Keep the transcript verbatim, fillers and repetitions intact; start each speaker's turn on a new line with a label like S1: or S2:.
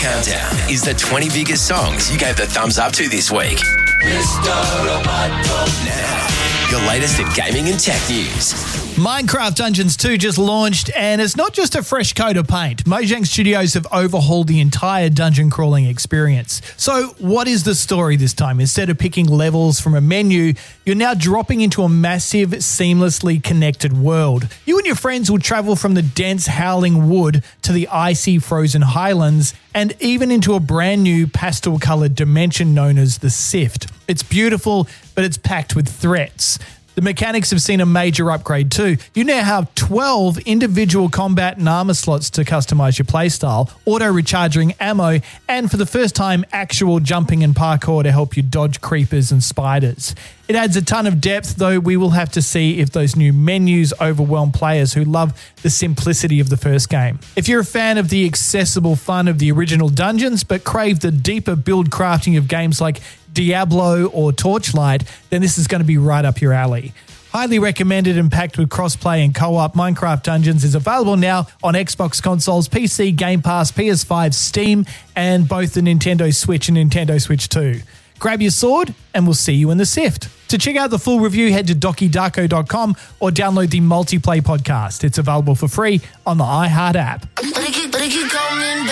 S1: Countdown is the twenty biggest songs you gave the thumbs up to this week. Now, your latest in gaming and tech news.
S2: Minecraft Dungeons two just launched, and it's not just a fresh coat of paint. Mojang Studios have overhauled the entire dungeon crawling experience. So what is the story this time? Instead of picking levels from a menu, you're now dropping into a massive, seamlessly connected world. You and your friends will travel from the dense howling wood to the icy frozen highlands, and even into a brand new pastel-coloured dimension known as the Sift. It's beautiful, but it's packed with threats. The mechanics have seen a major upgrade too. You now have twelve individual combat and armor slots to customize your playstyle, auto-recharging ammo, and for the first time, actual jumping and parkour to help you dodge creepers and spiders. It adds a ton of depth, though we will have to see if those new menus overwhelm players who love the simplicity of the first game. If you're a fan of the accessible fun of the original Dungeons, but crave the deeper build crafting of games like Diablo or Torchlight, then this is going to be right up your alley. Highly recommended and packed with crossplay and co-op, Minecraft Dungeons is available now on Xbox consoles, P C, Game Pass, P S five, Steam, and both the Nintendo Switch and Nintendo Switch two. Grab your sword and we'll see you in the Sift. To check out the full review, head to doki darko dot com or download the Multiplay podcast. It's available for free on the iHeart app.